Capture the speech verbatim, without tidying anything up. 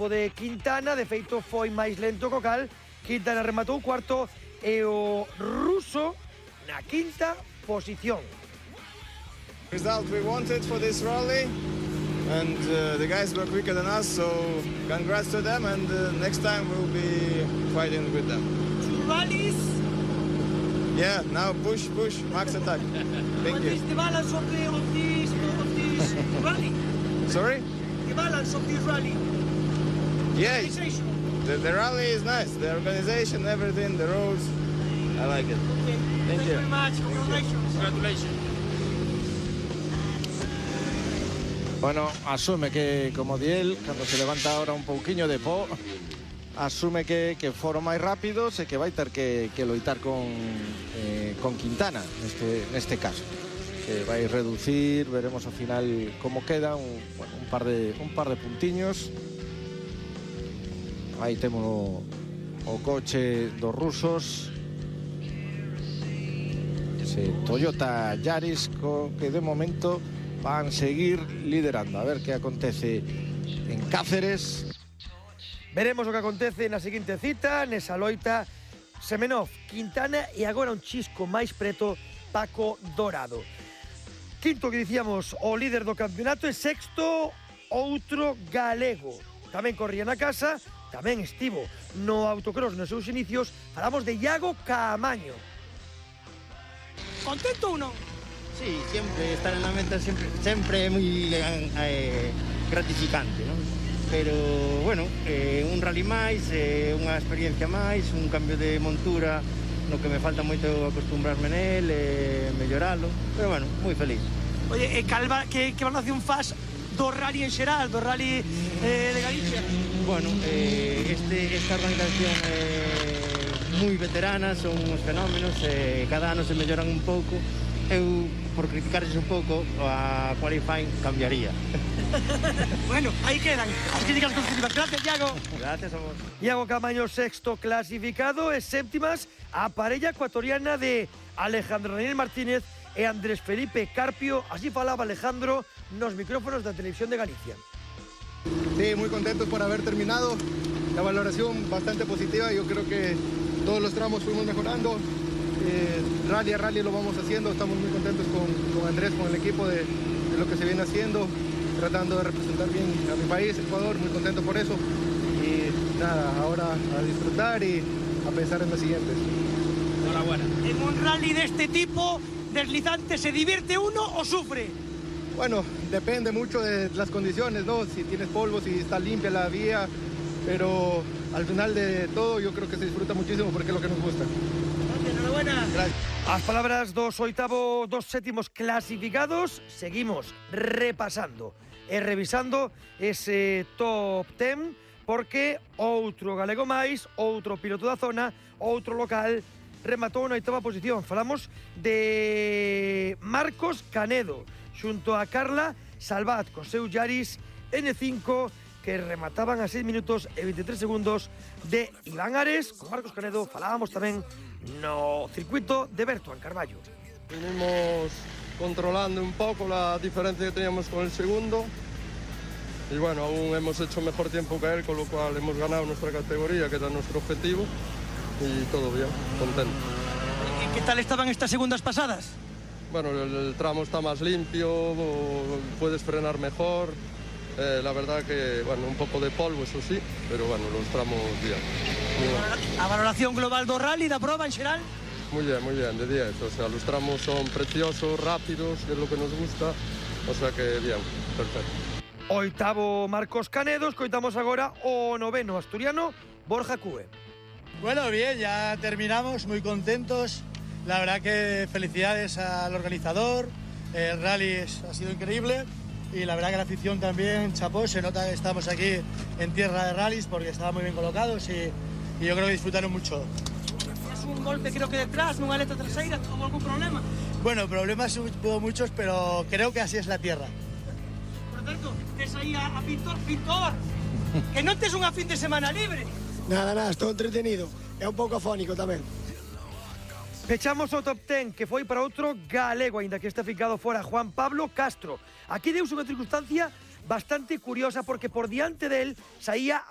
equipo de Quintana, de feito foi máis lento co cal. Quintana rematou cuarto e o ruso na quinta posición. Result we wanted for this rally, and uh, the guys were quicker than us, so congrats to them, and uh, next time we'll be fighting with them. Two rallies. Yeah, now push, push, max attack. Thank What you. is the balance of, the, of this, of this rally? Sorry? The balance of this rally? Yeah, Organization. the, the rally is nice. The organization, everything, the roads. I like it. Okay. Thank Thank you. you very much. Congratulations. Congratulations. Bueno, asume que, como di él, cando se levanta ahora un pouquiño de po, asume que, que foron máis rápidos e que vai ter que, que loitar con, eh, con Quintana neste, neste caso. Que vai reducir, veremos ao final como queda, un, bueno, un, par de, un par de puntiños. Aí temos o, o coche dos rusos. Ese Toyota Yaris, co que de momento van seguir liderando. A ver que acontece en Cáceres. Veremos o que acontece na seguinte cita, nesa loita Semenov, Quintana e agora un chisco máis preto Paco Dorado. Quinto que dicíamos o líder do campeonato e sexto outro galego. Tamén corría na casa, tamén estivo no autocross nos seus inicios. Falamos de Iago Caamaño. ¿Contento o non? Sí, siempre estar en la meta siempre, siempre es muy eh, gratificante, ¿no? Pero, bueno, eh, un rally máis, eh, unha experiencia máis, un cambio de montura, no que me falta moito acostumbrarme nel, eh, melloralo, pero, bueno, moi feliz. Oye, eh, calva, que, que valoración faz do rally en xeral, do rally eh, de Galicia? Bueno, eh, este, esta organización é eh, moi veterana, son uns fenómenos, eh, cada ano se melloran un pouco. Eu, por criticarles un pouco, a qualifying cambiaría. Bueno, aí quedan as críticas constructivas. Gracias, Iago. Gracias a vos. Iago Caamaño sexto clasificado e séptimas a parella ecuatoriana de Alejandro Daniel Martínez e Andrés Felipe Carpio. Así falaba Alejandro nos micrófonos da Televisión de Galicia. Sí, muy contentos por haber terminado. La valoración bastante positiva. Yo creo que todos los tramos fuimos mejorando. Eh, rally a rally lo vamos haciendo. Estamos muy contentos con, con Andrés, con el equipo de, de lo que se viene haciendo, tratando de representar bien a mi país, Ecuador. Muy contento por eso. Y nada, ahora a disfrutar y a pensar en los siguientes. Enhorabuena. En un rally de este tipo, deslizante, ¿se divierte uno o sufre? Bueno, depende mucho de las condiciones, ¿no? Si tienes polvo, si está limpia la vía, pero al final de todo yo creo que se disfruta muchísimo porque es lo que nos gusta. Enhorabuena. Gracias. As palabras dos oitavo, dos sétimos clasificados, seguimos repasando e revisando ese top ten, porque outro galego máis, outro piloto da zona, outro local, rematou na oitava posición. Falamos de Marcos Canedo, xunto a Carla Salvat, co seu Yaris ene cinco, que remataban a seis minutos e veintitrés segundos de Iván Ares. Con Marcos Canedo falábamos tamén no circuito de Berto, en Carballo. Venimos controlando un poco la diferencia que teníamos con el segundo y bueno, aún hemos hecho mejor tiempo que él, con lo cual hemos ganado nuestra categoría, que era nuestro objetivo, y todo bien, contento. ¿Qué tal estaban estas segundas pasadas? Bueno, el, el tramo está más limpio, puedes frenar mejor, eh, la verdad que, bueno, un poco de polvo, eso sí, pero bueno, los tramos bien. Muy, A valoración global do rally, da proba en xeral? muy bien, muy bien, de diez, o sea, los tramos son preciosos, rápidos, que es lo que nos gusta, o sea que bien, perfecto. Oitavo Marcos Canedo, escoitamos agora o noveno asturiano Borja Cue. Bueno, bien, ya terminamos, muy contentos. La verdad que felicidades al organizador, el rally es, ha sido increíble y la verdad que la afición también, chapó, se nota que estamos aquí en tierra de rallies porque estaban muy bien colocados y, y yo creo que disfrutaron mucho. Es un golpe creo que detrás, nunha aleta traseira, ¿tuvo algún problema? Bueno, problemas hubo muchos, pero creo que así es la tierra. Por certo, tes aí a, a Pintor, Pintor, que non tes unha fin de semana libre. Nada, nada, estou entretenido. É un pouco afónico tamén. Pechamos o top ten, que foi para outro galego, aínda que está ficado fora, Juan Pablo Castro. Aquí deuse unha circunstancia bastante curiosa, porque por diante del saía